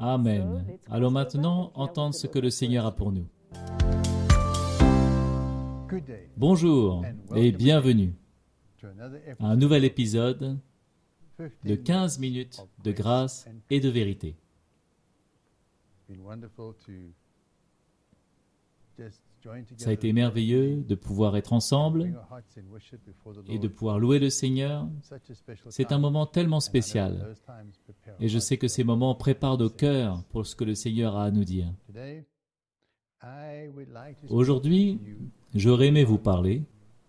Amen. Allons maintenant entendre ce que le Seigneur a pour nous. Bonjour et bienvenue à un nouvel épisode de 15 minutes de grâce et de vérité. Ça a été merveilleux de pouvoir être ensemble et de pouvoir louer le Seigneur. C'est un moment tellement spécial. Et je sais que ces moments préparent nos cœurs pour ce que le Seigneur a à nous dire. Aujourd'hui, j'aurais aimé vous parler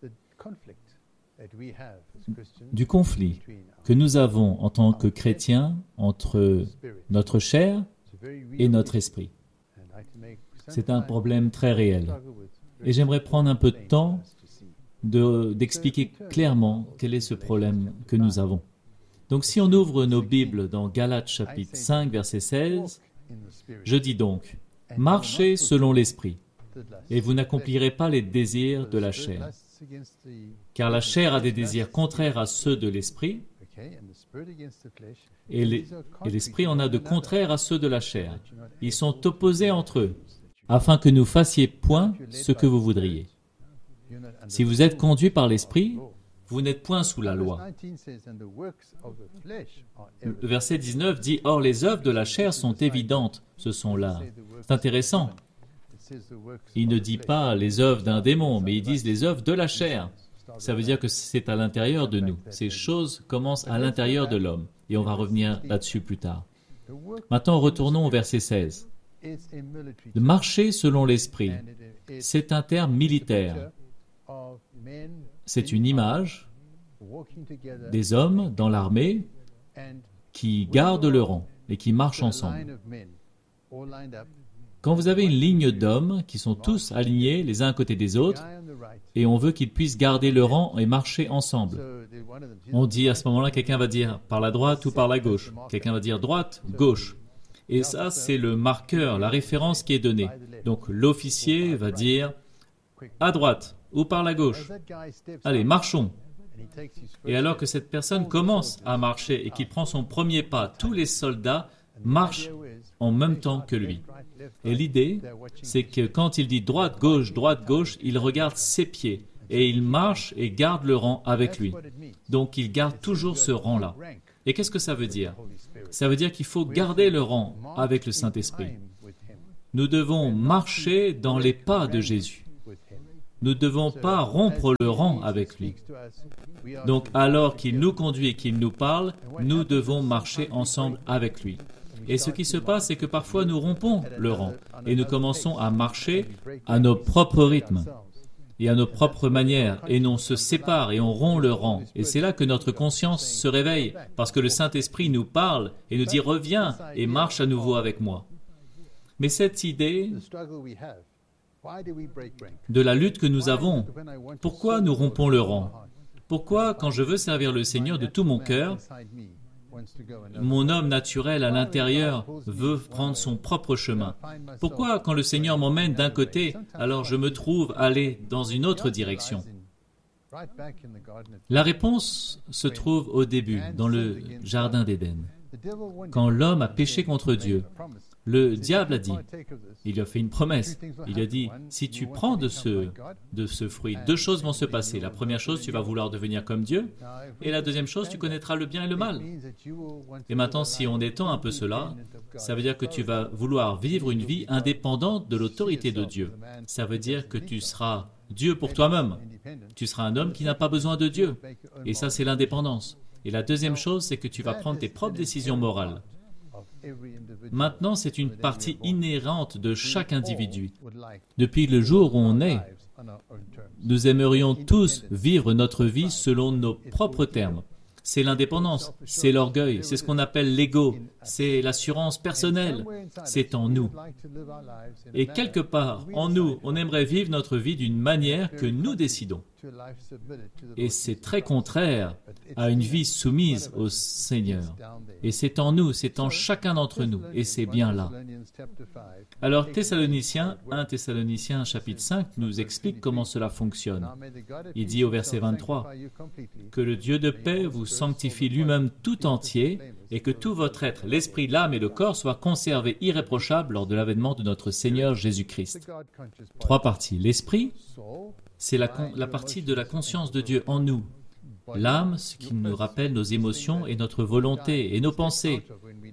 du conflit que nous avons en tant que chrétiens entre notre chair et notre esprit. C'est un problème très réel. Et j'aimerais prendre un peu de temps d'expliquer clairement quel est ce problème que nous avons. Donc si on ouvre nos Bibles dans Galates chapitre 5, verset 16, je dis donc, « Marchez selon l'esprit, et vous n'accomplirez pas les désirs de la chair. Car la chair a des désirs contraires à ceux de l'esprit, et l'esprit en a de contraires à ceux de la chair. Ils sont opposés entre eux, afin que nous fassions point ce que vous voudriez. Si vous êtes conduits par l'esprit, vous n'êtes point sous la loi. » Le verset 19 dit « Or les œuvres de la chair sont évidentes, ce sont là. » C'est intéressant. Il ne dit pas les œuvres d'un démon, mais ils disent les œuvres de la chair. Ça veut dire que c'est à l'intérieur de nous. Ces choses commencent à l'intérieur de l'homme. Et on va revenir là-dessus plus tard. Maintenant, retournons au verset 16. De marcher selon l'esprit, c'est un terme militaire. C'est une image des hommes dans l'armée qui gardent le rang et qui marchent ensemble. Quand vous avez une ligne d'hommes qui sont tous alignés les uns à côté des autres, et on veut qu'ils puissent garder le rang et marcher ensemble. On dit à ce moment-là, quelqu'un va dire par la droite ou par la gauche. Quelqu'un va dire droite, gauche. Et ça, c'est le marqueur, la référence qui est donnée. Donc l'officier va dire à droite ou par la gauche. Allez, marchons. Et alors que cette personne commence à marcher et qu'il prend son premier pas, tous les soldats marchent en même temps que lui. Et l'idée, c'est que quand il dit droite, gauche, il regarde ses pieds et il marche et garde le rang avec lui. Donc il garde toujours ce rang-là. Et qu'est-ce que ça veut dire? Ça veut dire qu'il faut garder le rang avec le Saint-Esprit. Nous devons marcher dans les pas de Jésus. Nous ne devons pas rompre le rang avec lui. Donc alors qu'il nous conduit et qu'il nous parle, nous devons marcher ensemble avec lui. Et ce qui se passe, c'est que parfois nous rompons le rang et nous commençons à marcher à nos propres rythmes et à nos propres manières, et on se sépare et on rompt le rang. Et c'est là que notre conscience se réveille, parce que le Saint-Esprit nous parle et nous dit « Reviens et marche à nouveau avec moi ». Mais cette idée de la lutte que nous avons, pourquoi nous rompons le rang? Pourquoi, quand je veux servir le Seigneur de tout mon cœur, mon homme naturel à l'intérieur veut prendre son propre chemin? Pourquoi, quand le Seigneur m'emmène d'un côté, alors je me trouve aller dans une autre direction? La réponse se trouve au début, dans le Jardin d'Éden. Quand l'homme a péché contre Dieu, le diable a dit, il lui a fait une promesse, il a dit, si tu prends de ce fruit, deux choses vont se passer. La première chose, tu vas vouloir devenir comme Dieu, et la deuxième chose, tu connaîtras le bien et le mal. Et maintenant, si on étend un peu cela, ça veut dire que tu vas vouloir vivre une vie indépendante de l'autorité de Dieu. Ça veut dire que tu seras Dieu pour toi-même. Tu seras un homme qui n'a pas besoin de Dieu. Et ça, c'est l'indépendance. Et la deuxième chose, c'est que tu vas prendre tes propres décisions morales. Maintenant, c'est une partie inhérente de chaque individu. Depuis le jour où on est, nous aimerions tous vivre notre vie selon nos propres termes. C'est l'indépendance, c'est l'orgueil, c'est ce qu'on appelle l'ego, c'est l'assurance personnelle, c'est en nous. Et quelque part, en nous, on aimerait vivre notre vie d'une manière que nous décidons. Et c'est très contraire à une vie soumise au Seigneur. Et c'est en nous, c'est en chacun d'entre nous, et c'est bien là. Alors, 1 Thessaloniciens chapitre 5 nous explique comment cela fonctionne. Il dit au verset 23, « Que le Dieu de paix vous sanctifie lui-même tout entier, et que tout votre être, l'esprit, l'âme et le corps soient conservés irréprochables lors de l'avènement de notre Seigneur Jésus-Christ. » 3 parties. L'esprit, c'est la partie de la conscience de Dieu en nous. L'âme, ce qui nous rappelle nos émotions et notre volonté et nos pensées.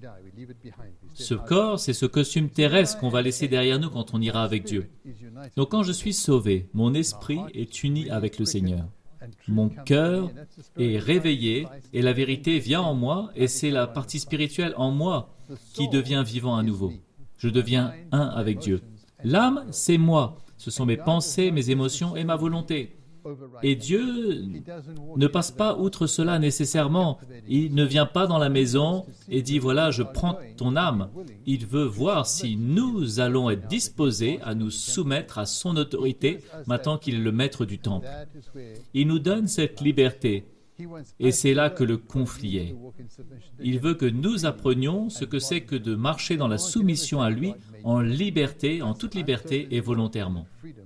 Ce corps, c'est ce costume terrestre qu'on va laisser derrière nous quand on ira avec Dieu. Donc quand je suis sauvé, mon esprit est uni avec le Seigneur. Mon cœur est réveillé et la vérité vient en moi et c'est la partie spirituelle en moi qui devient vivant à nouveau. Je deviens un avec Dieu. L'âme, c'est moi. Ce sont mes pensées, mes émotions et ma volonté. Et Dieu ne passe pas outre cela nécessairement. Il ne vient pas dans la maison et dit « Voilà, je prends ton âme ». Il veut voir si nous allons être disposés à nous soumettre à son autorité maintenant qu'il est le maître du temple. Il nous donne cette liberté. Et c'est là que le conflit est. Il veut que nous apprenions ce que c'est que de marcher dans la soumission à lui en liberté, en toute liberté et volontairement.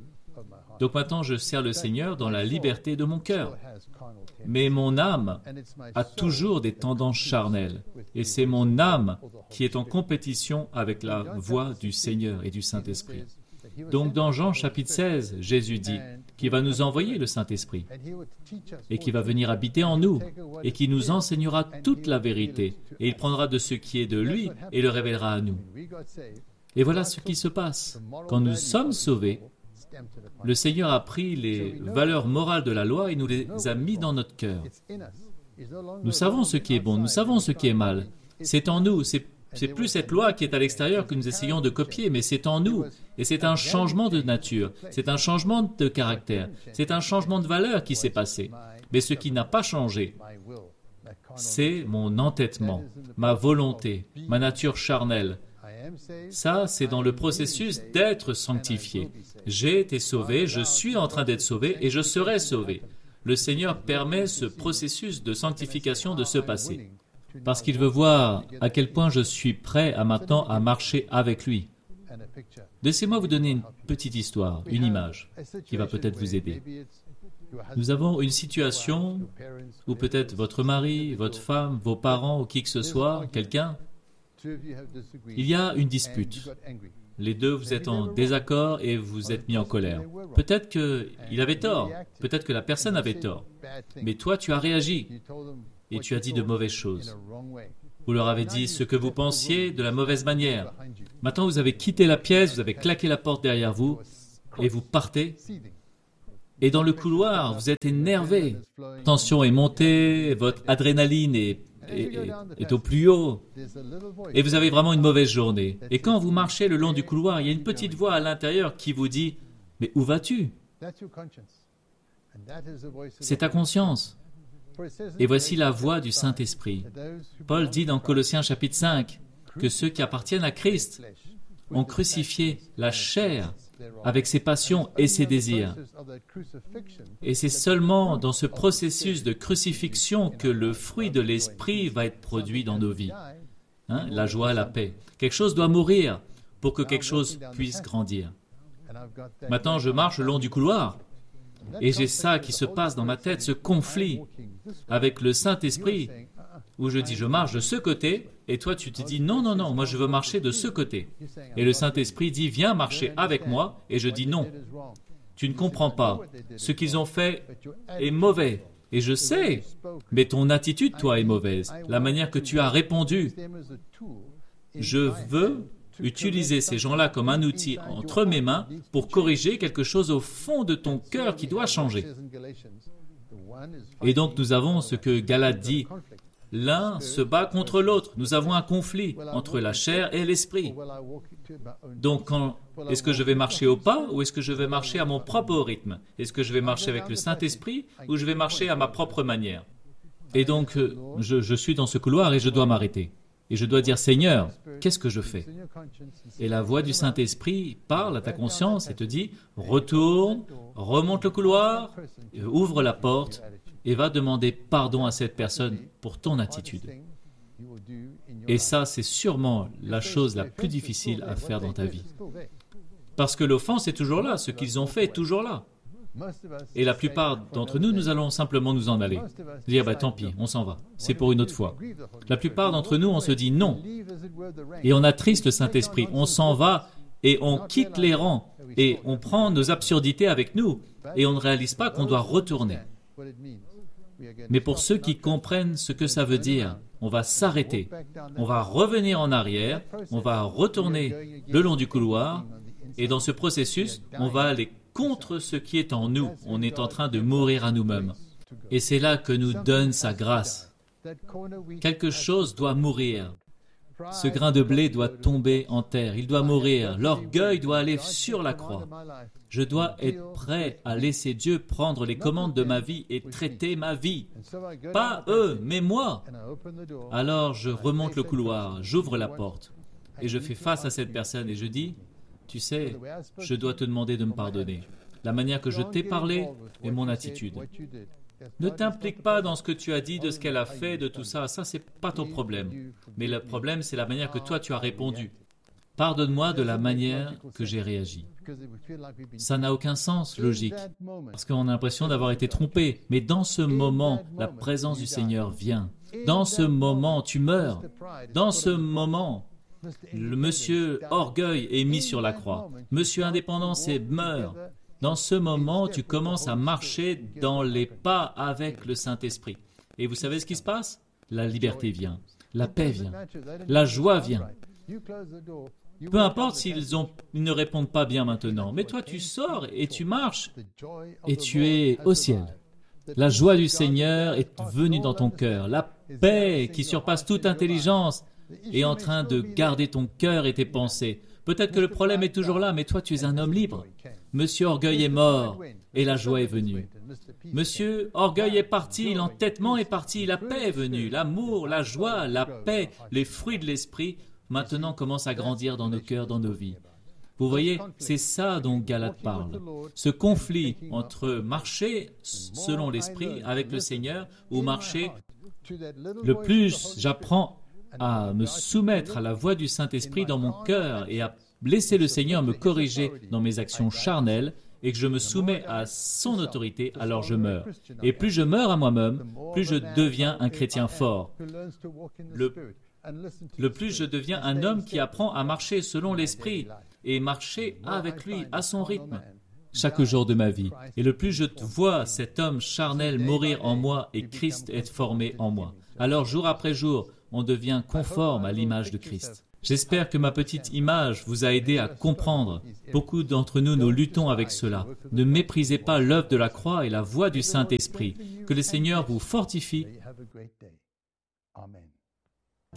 Donc maintenant, je sers le Seigneur dans la liberté de mon cœur. Mais mon âme a toujours des tendances charnelles. Et c'est mon âme qui est en compétition avec la voix du Seigneur et du Saint-Esprit. Donc dans Jean chapitre 16, Jésus dit qu'il va nous envoyer le Saint-Esprit et qu'il va venir habiter en nous et qu'il nous enseignera toute la vérité et il prendra de ce qui est de lui et le révélera à nous. Et voilà ce qui se passe. Quand nous sommes sauvés, le Seigneur a pris les valeurs morales de la loi et nous les a mis dans notre cœur. Nous savons ce qui est bon, nous savons ce qui est mal. C'est en nous, c'est plus cette loi qui est à l'extérieur que nous essayons de copier, mais c'est en nous. Et c'est un changement de nature, c'est un changement de caractère, c'est un changement de valeur qui s'est passé. Mais ce qui n'a pas changé, c'est mon entêtement, ma volonté, ma nature charnelle. Ça, c'est dans le processus d'être sanctifié. J'ai été sauvé, je suis en train d'être sauvé et je serai sauvé. Le Seigneur permet ce processus de sanctification de se passer. Parce qu'il veut voir à quel point je suis prêt maintenant à marcher avec lui. Laissez-moi vous donner une petite histoire, une image, qui va peut-être vous aider. Nous avons une situation où peut-être votre mari, votre femme, vos parents ou qui que ce soit, quelqu'un, il y a une dispute. Les deux, vous êtes en désaccord et vous êtes mis en colère. Peut-être qu'il avait tort, peut-être que la personne avait tort, mais toi, tu as réagi et tu as dit de mauvaises choses. Vous leur avez dit ce que vous pensiez de la mauvaise manière. Maintenant, vous avez quitté la pièce, vous avez claqué la porte derrière vous et vous partez. Et dans le couloir, vous êtes énervé. La tension est montée, votre adrénaline est au plus haut. Et vous avez vraiment une mauvaise journée. Et quand vous marchez le long du couloir, il y a une petite voix à l'intérieur qui vous dit « Mais où vas-tu » C'est ta conscience. Et voici la voix du Saint-Esprit. Paul dit dans Colossiens chapitre 5 que ceux qui appartiennent à Christ ont crucifié la chair avec ses passions et ses désirs. Et c'est seulement dans ce processus de crucifixion que le fruit de l'Esprit va être produit dans nos vies. La joie, la paix. Quelque chose doit mourir pour que quelque chose puisse grandir. Maintenant, je marche le long du couloir et j'ai ça qui se passe dans ma tête, ce conflit avec le Saint-Esprit où je dis je marche de ce côté et toi tu te dis non, moi je veux marcher de ce côté. Et le Saint-Esprit dit viens marcher avec moi et je dis non. Tu ne comprends pas. Ce qu'ils ont fait est mauvais. Et je sais, mais ton attitude, toi, est mauvaise. La manière que tu as répondu. Je veux utiliser ces gens-là comme un outil entre mes mains pour corriger quelque chose au fond de ton cœur qui doit changer. Et donc nous avons ce que Galate dit. L'un se bat contre l'autre. Nous avons un conflit entre la chair et l'esprit. Donc, est-ce que je vais marcher au pas ou est-ce que je vais marcher à mon propre rythme? Est-ce que je vais marcher avec le Saint-Esprit ou je vais marcher à ma propre manière? Et donc, je suis dans ce couloir et je dois m'arrêter. Et je dois dire, Seigneur, qu'est-ce que je fais? Et la voix du Saint-Esprit parle à ta conscience et te dit, retourne, remonte le couloir, ouvre la porte et va demander pardon à cette personne pour ton attitude. Et ça, c'est sûrement la chose la plus difficile à faire dans ta vie. Parce que l'offense est toujours là, ce qu'ils ont fait est toujours là. Et la plupart d'entre nous, nous allons simplement nous en aller. Dire, tant pis, on s'en va. C'est pour une autre fois. La plupart d'entre nous, on se dit non. Et on attriste le Saint-Esprit. On s'en va et on quitte les rangs. Et on prend nos absurdités avec nous. Et on ne réalise pas qu'on doit retourner. Mais pour ceux qui comprennent ce que ça veut dire, on va s'arrêter. On va revenir en arrière. On va retourner le long du couloir. Et dans ce processus, on va aller contre ce qui est en nous. On est en train de mourir à nous-mêmes. Et c'est là que nous donne sa grâce. Quelque chose doit mourir. Ce grain de blé doit tomber en terre. Il doit mourir. L'orgueil doit aller sur la croix. Je dois être prêt à laisser Dieu prendre les commandes de ma vie et traiter ma vie. Pas eux, mais moi. Alors je remonte le couloir, j'ouvre la porte et je fais face à cette personne et je dis, tu sais, je dois te demander de me pardonner. La manière que je t'ai parlé et mon attitude. Ne t'implique pas dans ce que tu as dit, de ce qu'elle a fait, de tout ça. Ça, c'est pas ton problème. Mais le problème, c'est la manière que toi, tu as répondu. Pardonne-moi de la manière que j'ai réagi. Ça n'a aucun sens logique, parce qu'on a l'impression d'avoir été trompé. Mais dans ce moment, la présence du Seigneur vient. Dans ce moment, tu meurs. Dans ce moment, le monsieur orgueil est mis sur la croix. Monsieur indépendance meurt. Dans ce moment, tu commences à marcher dans les pas avec le Saint-Esprit. Et vous savez ce qui se passe? La liberté vient, la paix vient, la joie vient. Peu importe s'ils ne répondent pas bien maintenant, mais toi tu sors et tu marches et tu es au ciel. La joie du Seigneur est venue dans ton cœur. La paix qui surpasse toute intelligence est en train de garder ton cœur et tes pensées. Peut-être que le problème est toujours là, mais toi tu es un homme libre. Monsieur Orgueil est mort et la joie est venue. Monsieur Orgueil est parti, l'entêtement est parti, la paix est venue, l'amour, la joie, la paix, les fruits de l'esprit maintenant commencent à grandir dans nos cœurs, dans nos vies. Vous voyez, c'est ça dont Galate parle. Ce conflit entre marcher selon l'esprit avec le Seigneur ou marcher, le plus j'apprends à me soumettre à la voix du Saint-Esprit dans mon cœur et à laisser le Seigneur me corriger dans mes actions charnelles et que je me soumets à son autorité, alors je meurs. Et plus je meurs à moi-même, plus je deviens un chrétien fort. Le plus je deviens un homme qui apprend à marcher selon l'Esprit et marcher avec lui, à son rythme, chaque jour de ma vie. Et le plus je vois cet homme charnel mourir en moi et Christ être formé en moi. Alors jour après jour, on devient conforme à l'image de Christ. J'espère que ma petite image vous a aidé à comprendre. Beaucoup d'entre nous, nous luttons avec cela. Ne méprisez pas l'œuvre de la croix et la voix du Saint-Esprit. Que le Seigneur vous fortifie. Amen.